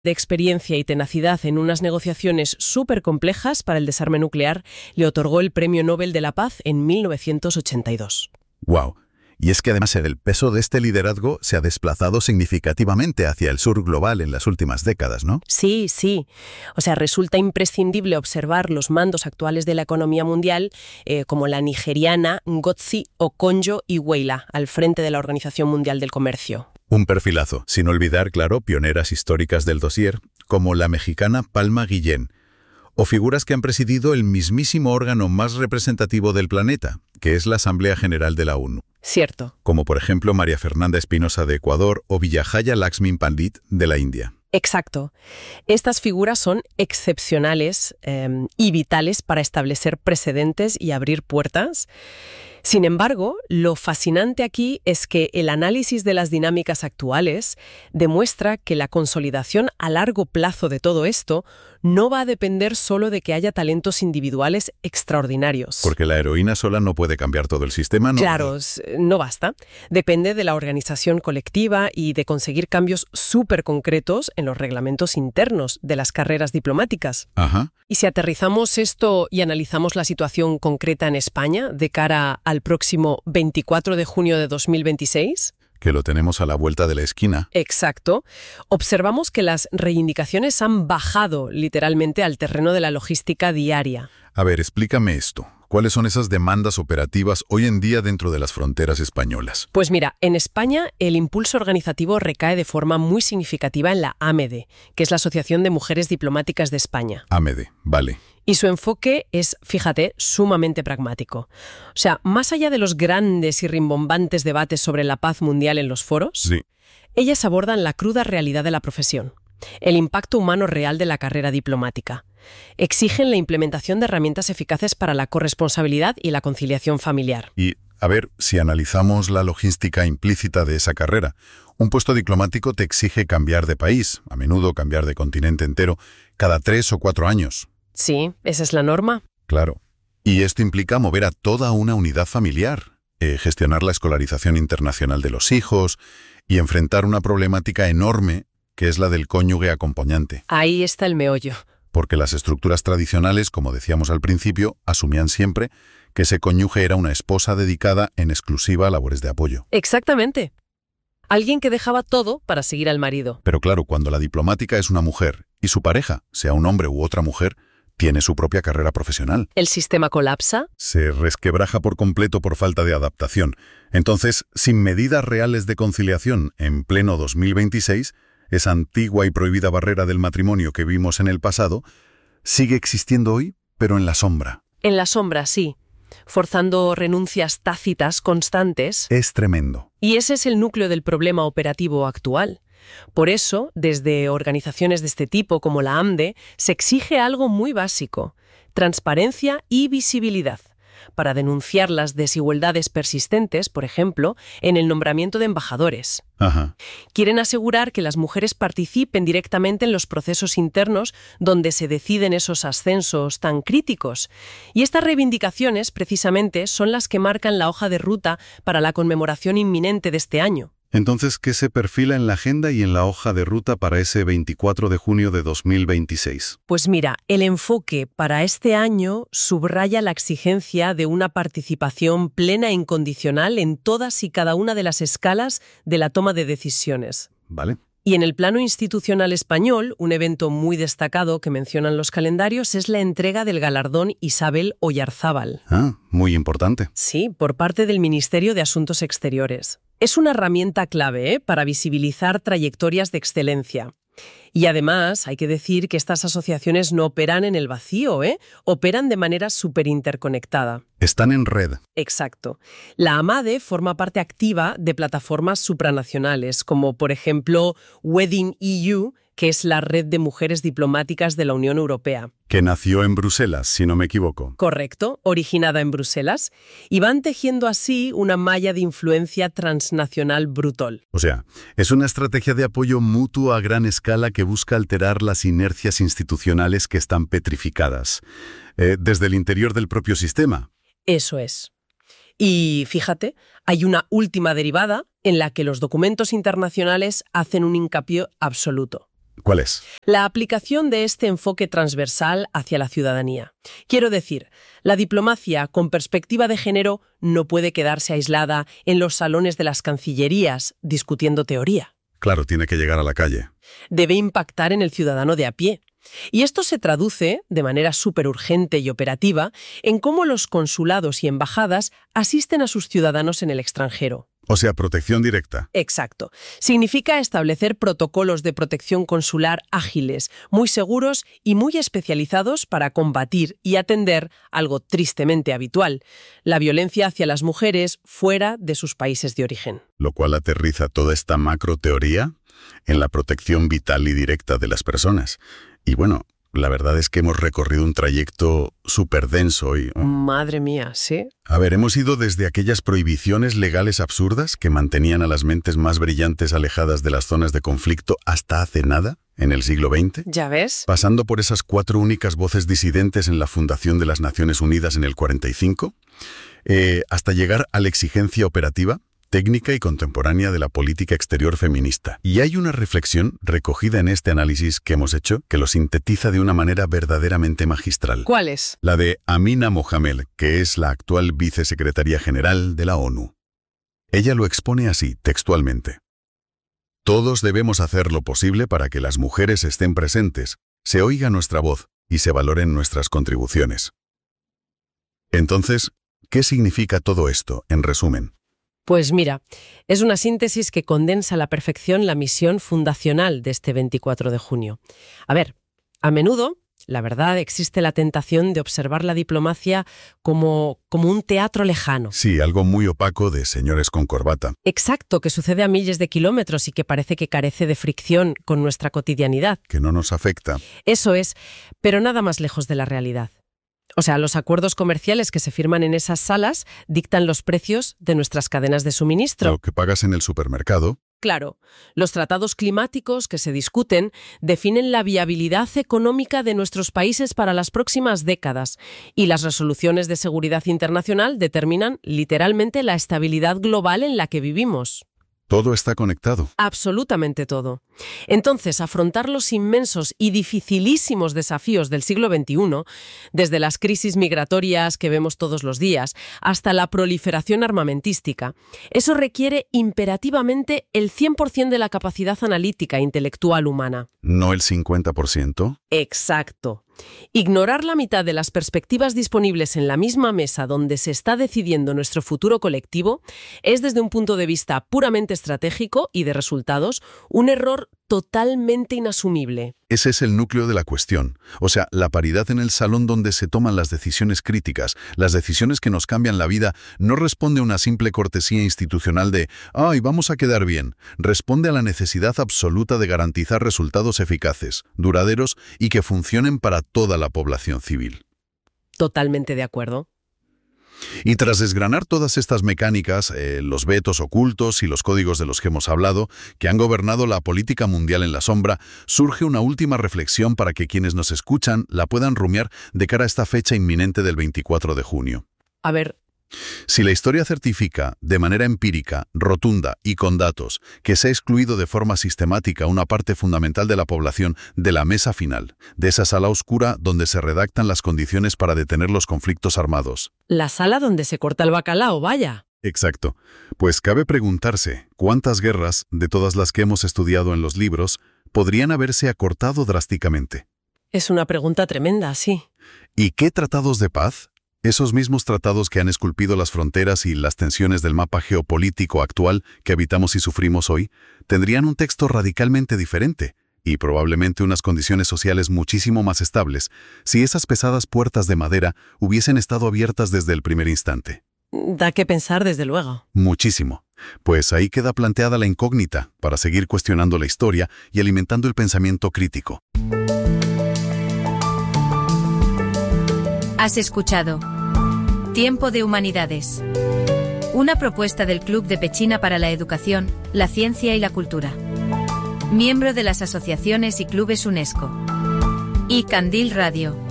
de experiencia y tenacidad en unas negociaciones súper complejas para el desarme nuclear, le otorgó el Premio Nobel de la Paz en 1982. ¡Wow! Y es que además el peso de este liderazgo se ha desplazado significativamente hacia el sur global en las últimas décadas, ¿no? Sí, sí. O sea, resulta imprescindible observar los mandos actuales de la economía mundial, como la nigeriana Ngozi Okonjo-Iweala, al frente de la Organización Mundial del Comercio. Un perfilazo, sin olvidar, claro, pioneras históricas del dossier, como la mexicana Palma Guillén, o figuras que han presidido el mismísimo órgano más representativo del planeta, que es la Asamblea General de la ONU. Cierto. Como por ejemplo María Fernanda Espinosa de Ecuador o Vijaya Lakshmi Pandit de la India. Exacto. Estas figuras son excepcionales y vitales para establecer precedentes y abrir puertas. Sin embargo, lo fascinante aquí es que el análisis de las dinámicas actuales demuestra que la consolidación a largo plazo de todo esto no va a depender solo de que haya talentos individuales extraordinarios. Porque la heroína sola no puede cambiar todo el sistema, ¿no? Claro, no basta. Depende de la organización colectiva y de conseguir cambios súper concretos en los reglamentos internos de las carreras diplomáticas. Ajá. Y si aterrizamos esto y analizamos la situación concreta en España de cara al próximo 24 de junio de 2026... Que lo tenemos a la vuelta de la esquina. Exacto. Observamos que las reivindicaciones han bajado literalmente al terreno de la logística diaria. A ver, explícame esto. ¿Cuáles son esas demandas operativas hoy en día dentro de las fronteras españolas? Pues mira, en España el impulso organizativo recae de forma muy significativa en la AMEDE, que es la Asociación de Mujeres Diplomáticas de España. AMEDE, vale. Y su enfoque es, fíjate, sumamente pragmático. O sea, más allá de los grandes y rimbombantes debates sobre la paz mundial en los foros, Sí. ellas abordan la cruda realidad de la profesión, el impacto humano real de la carrera diplomática. Exigen la implementación de herramientas eficaces para la corresponsabilidad y la conciliación familiar. Y, a ver, si analizamos la logística implícita de esa carrera, un puesto diplomático te exige cambiar de país, a menudo cambiar de continente entero, cada 3 o 4 años. Sí, esa es la norma. Claro. Y esto implica mover a toda una unidad familiar, gestionar la escolarización internacional de los hijos y enfrentar una problemática enorme que es la del cónyuge acompañante. Ahí está el meollo. Porque las estructuras tradicionales, como decíamos al principio, asumían siempre que ese cónyuge era una esposa dedicada en exclusiva a labores de apoyo. Exactamente. Alguien que dejaba todo para seguir al marido. Pero claro, cuando la diplomática es una mujer y su pareja, sea un hombre u otra mujer, tiene su propia carrera profesional. ¿El sistema colapsa? Se resquebraja por completo por falta de adaptación. Entonces, sin medidas reales de conciliación en pleno 2026, esa antigua y prohibida barrera del matrimonio que vimos en el pasado, sigue existiendo hoy, pero en la sombra. En la sombra, sí. Forzando renuncias tácitas constantes. Es tremendo. Y ese es el núcleo del problema operativo actual. Por eso, desde organizaciones de este tipo como la AMDE, se exige algo muy básico: transparencia y visibilidad, para denunciar las desigualdades persistentes, por ejemplo, en el nombramiento de embajadores. Ajá. Quieren asegurar que las mujeres participen directamente en los procesos internos donde se deciden esos ascensos tan críticos. Y estas reivindicaciones, precisamente, son las que marcan la hoja de ruta para la conmemoración inminente de este año. Entonces, ¿qué se perfila en la agenda y en la hoja de ruta para ese 24 de junio de 2026? Pues mira, el enfoque para este año subraya la exigencia de una participación plena e incondicional en todas y cada una de las escalas de la toma de decisiones. Vale. Y en el plano institucional español, un evento muy destacado que mencionan los calendarios es la entrega del galardón Isabel Oyarzábal. Ah, muy importante. Sí, por parte del Ministerio de Asuntos Exteriores. Es una herramienta clave, para visibilizar trayectorias de excelencia. Y además, hay que decir que estas asociaciones no operan en el vacío, operan de manera súper interconectada. Están en red. Exacto. La AMADE forma parte activa de plataformas supranacionales, como por ejemplo Wedding EU, que es la red de mujeres diplomáticas de la Unión Europea. Que nació en Bruselas, si no me equivoco. Correcto, originada en Bruselas, y van tejiendo así una malla de influencia transnacional brutal. O sea, es una estrategia de apoyo mutuo a gran escala que busca alterar las inercias institucionales que están petrificadas, desde el interior del propio sistema. Eso es. Y fíjate, hay una última derivada en la que los documentos internacionales hacen un hincapié absoluto. ¿Cuál es? La aplicación de este enfoque transversal hacia la ciudadanía. Quiero decir, la diplomacia con perspectiva de género no puede quedarse aislada en los salones de las cancillerías discutiendo teoría. Claro, tiene que llegar a la calle. Debe impactar en el ciudadano de a pie. Y esto se traduce, de manera súper urgente y operativa, en cómo los consulados y embajadas asisten a sus ciudadanos en el extranjero. O sea, protección directa. Exacto. Significa establecer protocolos de protección consular ágiles, muy seguros y muy especializados para combatir y atender algo tristemente habitual, la violencia hacia las mujeres fuera de sus países de origen. Lo cual aterriza toda esta macroteoría en la protección vital y directa de las personas. Y bueno, la verdad es que hemos recorrido un trayecto súper denso y... Madre mía, ¿sí? A ver, hemos ido desde aquellas prohibiciones legales absurdas que mantenían a las mentes más brillantes alejadas de las zonas de conflicto hasta hace nada, en el siglo XX. ¿Ya ves? Pasando por esas 4 únicas voces disidentes en la fundación de las Naciones Unidas en el 45, hasta llegar a la exigencia operativa, técnica y contemporánea de la política exterior feminista. Y hay una reflexión recogida en este análisis que hemos hecho que lo sintetiza de una manera verdaderamente magistral. ¿Cuál es? La de Amina Mohamed, que es la actual vicesecretaria general de la ONU. Ella lo expone así, textualmente. Todos debemos hacer lo posible para que las mujeres estén presentes, se oiga nuestra voz y se valoren nuestras contribuciones. Entonces, ¿qué significa todo esto, en resumen? Pues mira, es una síntesis que condensa a la perfección la misión fundacional de este 24 de junio. A ver, a menudo, la verdad, existe la tentación de observar la diplomacia como un teatro lejano. Sí, algo muy opaco de señores con corbata. Exacto, que sucede a miles de kilómetros y que parece que carece de fricción con nuestra cotidianidad. Que no nos afecta. Eso es, pero nada más lejos de la realidad. O sea, los acuerdos comerciales que se firman en esas salas dictan los precios de nuestras cadenas de suministro. Lo que pagas en el supermercado. Claro, los tratados climáticos que se discuten definen la viabilidad económica de nuestros países para las próximas décadas y las resoluciones de seguridad internacional determinan literalmente la estabilidad global en la que vivimos. Todo está conectado. Absolutamente todo. Entonces, afrontar los inmensos y dificilísimos desafíos del siglo XXI, desde las crisis migratorias que vemos todos los días hasta la proliferación armamentística, eso requiere imperativamente el 100% de la capacidad analítica e intelectual humana. ¿No el 50%? Exacto. Ignorar la mitad de las perspectivas disponibles en la misma mesa donde se está decidiendo nuestro futuro colectivo es, desde un punto de vista puramente estratégico y de resultados, un error totalmente inasumible. Ese es el núcleo de la cuestión. O sea, la paridad en el salón donde se toman las decisiones críticas, las decisiones que nos cambian la vida, no responde a una simple cortesía institucional de «ay, vamos a quedar bien». Responde a la necesidad absoluta de garantizar resultados eficaces, duraderos y que funcionen para toda la población civil. Totalmente de acuerdo. Y tras desgranar todas estas mecánicas, los vetos ocultos y los códigos de los que hemos hablado, que han gobernado la política mundial en la sombra, surge una última reflexión para que quienes nos escuchan la puedan rumiar de cara a esta fecha inminente del 24 de junio. A ver. Si la historia certifica, de manera empírica, rotunda y con datos, que se ha excluido de forma sistemática una parte fundamental de la población de la mesa final, de esa sala oscura donde se redactan las condiciones para detener los conflictos armados. La sala donde se corta el bacalao, vaya. Exacto. Pues cabe preguntarse, ¿cuántas guerras, de todas las que hemos estudiado en los libros, podrían haberse acortado drásticamente? Es una pregunta tremenda, sí. ¿Y qué tratados de paz? Esos mismos tratados que han esculpido las fronteras y las tensiones del mapa geopolítico actual que habitamos y sufrimos hoy, tendrían un texto radicalmente diferente y probablemente unas condiciones sociales muchísimo más estables si esas pesadas puertas de madera hubiesen estado abiertas desde el primer instante. Da que pensar, desde luego. Muchísimo. Pues ahí queda planteada la incógnita para seguir cuestionando la historia y alimentando el pensamiento crítico. Has escuchado Tiempo de Humanidades, una propuesta del Club de Pechina para la Educación, la Ciencia y la Cultura, miembro de las asociaciones y clubes UNESCO, y Candil Radio.